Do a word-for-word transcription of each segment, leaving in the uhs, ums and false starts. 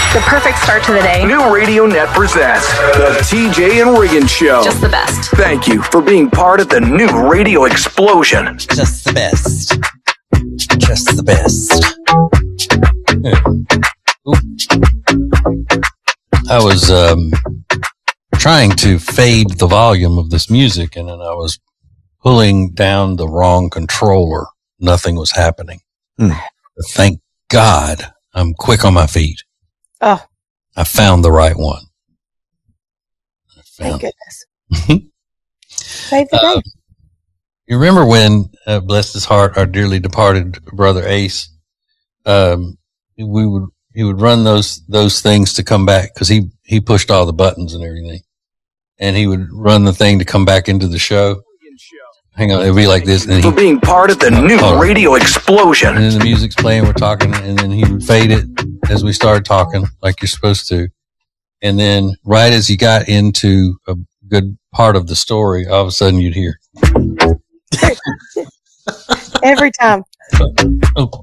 The perfect start to the day. New Radio Net presents the T J and Regan Show. Just the best. Thank you for being part of the new radio explosion. Just the best. Just the best. I was um, trying to fade the volume of this music, and then I was pulling down the wrong controller. Nothing was happening. Mm. Thank God I'm quick on my feet. Oh. I found the right one. Thank goodness. Save the day. Uh, you remember when, uh, bless his heart, our dearly departed brother Ace, um, we would, he would run those, those things to come back, cause he, he pushed all the buttons and everything. And he would run the thing to come back into the show. Hang on, it'd be like this. And for he, being part of the new oh, radio explosion. And then the music's playing, we're talking, and then he would fade it as we started talking, like you're supposed to. And then right as you got into a good part of the story, all of a sudden you'd hear. Every time. Oh.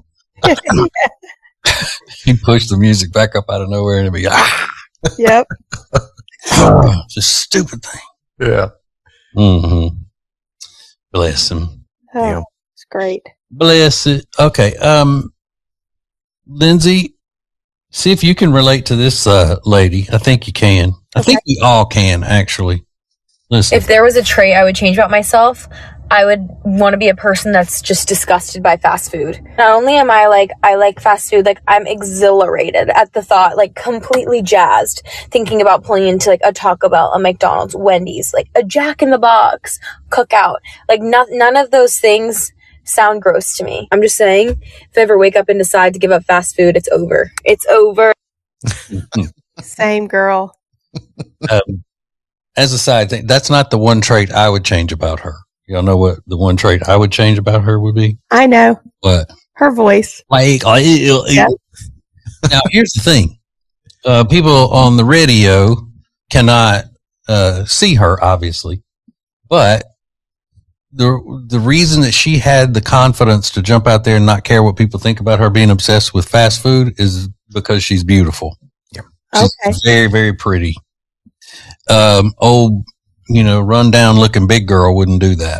He'd push the music back up out of nowhere and it'd be, ah! Yep. Oh, just stupid thing. Yeah. Mm-hmm. Bless him. Oh, yeah. It's great. Bless it. Okay. Um, Lindsay, see if you can relate to this uh, lady. I think you can. I Okay. think we all can, actually. Listen. If there was a trait I would change about myself, I would want to be a person that's just disgusted by fast food. Not only am I like, I like fast food, like I'm exhilarated at the thought, like completely jazzed, thinking about pulling into like a Taco Bell, a McDonald's, Wendy's, like a Jack in the Box, Cookout. Like not, none of those things sound gross to me. I'm just saying, if I ever wake up and decide to give up fast food, it's over. It's over. Same girl. Um, as a side thing, that's not the one trait I would change about her. Y'all know what the one trait I would change about her would be? I know. What? Her voice. Like, yeah. Now, here's the thing. Uh, people on the radio cannot uh, see her, obviously. But the the reason that she had the confidence to jump out there and not care what people think about her being obsessed with fast food is because she's beautiful. Yeah. She's okay. very, very pretty. Um, old, you know, run down looking big girl wouldn't do that.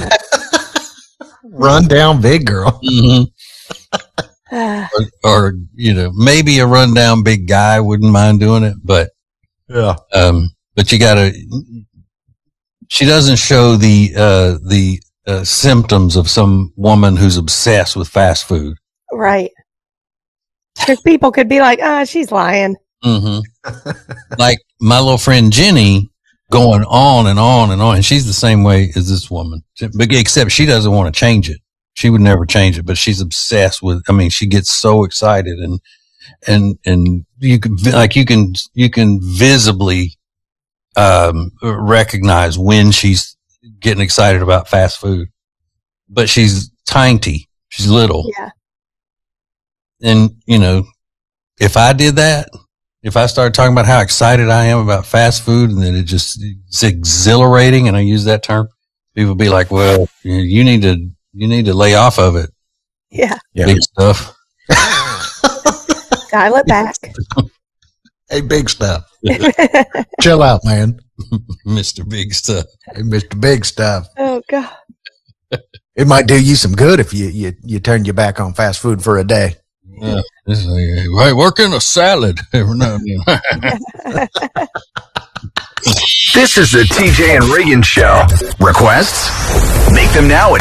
Run down big girl. Mm-hmm. or, or, you know, maybe a run down big guy wouldn't mind doing it, but, yeah. Um, but you gotta, she doesn't show the, uh, the, uh, symptoms of some woman who's obsessed with fast food. Right. Because people could be like, ah, oh, she's lying. Mm-hmm. Like my little friend Jenny going on and on and on. And she's the same way as this woman, except she doesn't want to change it. She would never change it, but she's obsessed with, I mean, she gets so excited and, and, and you can, like, you can, you can visibly, um, recognize when she's getting excited about fast food, but she's tiny. She's little. Yeah. And, you know, if I did that, if I started talking about how excited I am about fast food and that it just, it's exhilarating, and I use that term, people would be like, well, you need to, you need to lay off of it. Yeah. Big stuff. Dial it back. Hey, big stuff. Chill out, man. Mister Big Stuff. Hey, Mister Big Stuff. Oh, God. It might do you some good if you, you, you turn your back on fast food for a day. Yeah. This is like, hey, work in a salad every now and then. This is the T J and Regan Show. Requests? Make them now at